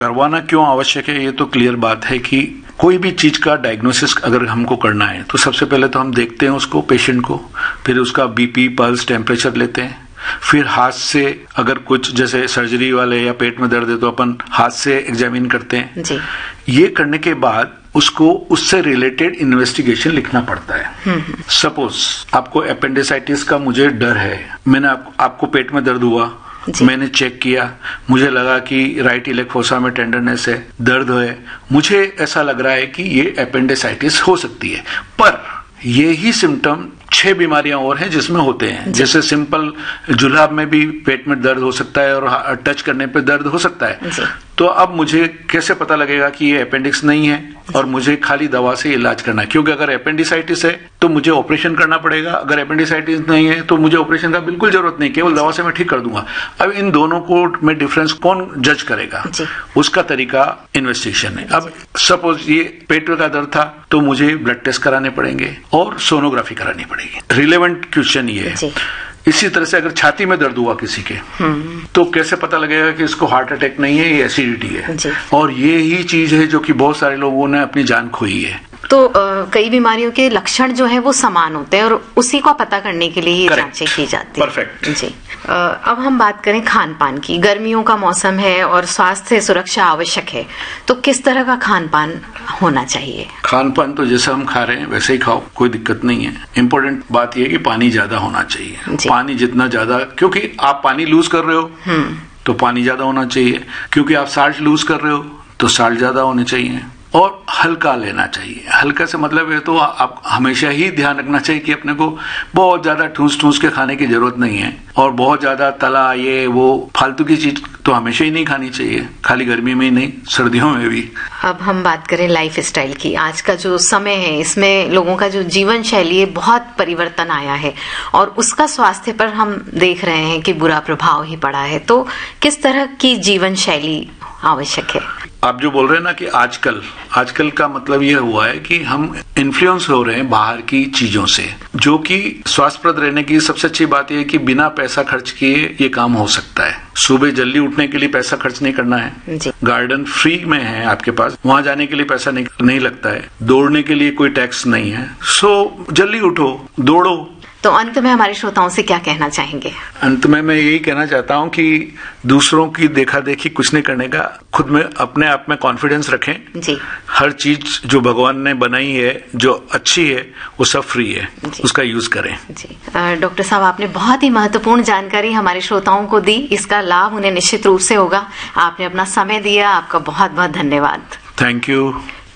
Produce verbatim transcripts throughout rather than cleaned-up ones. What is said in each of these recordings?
करवाना क्यों आवश्यक है, ये तो क्लियर बात है कि कोई भी चीज का डायग्नोसिस अगर हमको करना है तो सबसे पहले तो हम देखते हैं उसको, पेशेंट को, फिर उसका बीपी, पल्स, टेम्परेचर लेते हैं, फिर हाथ से अगर कुछ जैसे सर्जरी वाले या पेट में दर्द है तो अपन हाथ से एग्जामिन करते हैं जी। ये करने के बाद उसको उससे रिलेटेड इन्वेस्टिगेशन लिखना पड़ता है। सपोज आपको अपेंडिसाइटिस का मुझे डर है, मैंने आप, आपको पेट में दर्द हुआ, मैंने चेक किया, मुझे लगा कि राइट इलेक फोसा में टेंडरनेस है, दर्द है, मुझे ऐसा लग रहा है कि ये अपेंडिसाइटिस हो सकती है। पर ये ही सिम्टम छह बीमारियां और हैं जिसमें होते हैं, जैसे सिंपल जुलाब में भी पेट में दर्द हो सकता है और टच करने पे दर्द हो सकता है। तो अब मुझे कैसे पता लगेगा कि ये अपेंडिक्स नहीं है और मुझे खाली दवा से इलाज करना है? क्योंकि अगर अपेंडिसाइटिस है तो मुझे ऑपरेशन करना पड़ेगा, अगर अपेंडिसाइटिस नहीं है तो मुझे ऑपरेशन का बिल्कुल जरूरत नहीं, केवल दवा से मैं ठीक कर दूंगा। अब इन दोनों को में डिफरेंस कौन जज करेगा? उसका तरीका इन्वेस्टिगेशन है। अब सपोज ये पेट का दर्द था तो मुझे ब्लड टेस्ट कराने पड़ेंगे और सोनोग्राफी करानी पड़ेगी। रिलेवेंट क्वेश्चन ये है। इसी तरह से अगर छाती में दर्द हुआ किसी के तो कैसे पता लगेगा कि इसको हार्ट अटैक नहीं है, ये एसिडिटी है? और ये ही चीज है जो कि बहुत सारे लोगों ने अपनी जान खोई है। तो आ, कई बीमारियों के लक्षण जो है वो समान होते हैं और उसी को पता करने के लिए ये जांचें की जाती है। परफेक्ट जी। आ, अब हम बात करें खान पान की। गर्मियों का मौसम है और स्वास्थ्य सुरक्षा आवश्यक है, तो किस तरह का खान पान होना चाहिए? खान पान तो जैसा हम खा रहे हैं वैसे ही खाओ, कोई दिक्कत नहीं है। इम्पोर्टेंट बात यह है कि पानी ज्यादा होना चाहिए। पानी जितना ज्यादा, क्योंकि आप पानी लूज कर रहे हो तो पानी ज्यादा होना चाहिए, क्योंकि आप साल्ट लूज कर रहे हो तो साल्ट ज्यादा होने चाहिए, और हल्का लेना चाहिए। हल्का से मतलब है तो आप हमेशा ही ध्यान रखना चाहिए कि अपने को बहुत ज्यादा ठूस ठूस के खाने की जरूरत नहीं है, और बहुत ज्यादा तला ये वो फालतू की चीज तो हमेशा ही नहीं खानी चाहिए, खाली गर्मी में ही नहीं, सर्दियों में भी। अब हम बात करें लाइफ स्टाइल की। आज का जो समय है इसमें लोगों का जो जीवन शैली है बहुत परिवर्तन आया है और उसका स्वास्थ्य पर हम देख रहे हैं कि बुरा प्रभाव ही पड़ा है। तो किस तरह की जीवन शैली आवश्यक है? आप जो बोल रहे हैं ना कि आजकल आजकल का मतलब यह हुआ है कि हम इन्फ्लुएंस हो रहे हैं बाहर की चीजों से, जो कि स्वास्थ्यप्रद रहने की सबसे अच्छी बात यह है कि बिना पैसा खर्च किए ये काम हो सकता है। सुबह जल्दी उठने के लिए पैसा खर्च नहीं करना है, गार्डन फ्री में है आपके पास, वहां जाने के लिए पैसा नहीं, नहीं लगता है, दौड़ने के लिए कोई टैक्स नहीं है। सो जल्दी उठो, दौड़ो। तो अंत में हमारे श्रोताओं से क्या कहना चाहेंगे? अंत में मैं यही कहना चाहता हूं कि दूसरों की देखा देखी कुछ नहीं करने का, खुद में अपने आप में कॉन्फिडेंस रखें जी। हर चीज जो भगवान ने बनाई है जो अच्छी है वो सब फ्री है, उसका यूज करें जी। डॉक्टर साहब, आपने बहुत ही महत्वपूर्ण जानकारी हमारे श्रोताओं को दी, इसका लाभ उन्हें निश्चित रूप से होगा। आपने अपना समय दिया, आपका बहुत बहुत धन्यवाद। Thank you.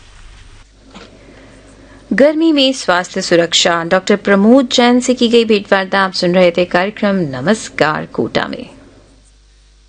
गर्मी में स्वास्थ्य सुरक्षा, डॉक्टर प्रमोद जैन से की गई भेंटवार्ता आप सुन रहे थे कार्यक्रम नमस्कार कोटा में।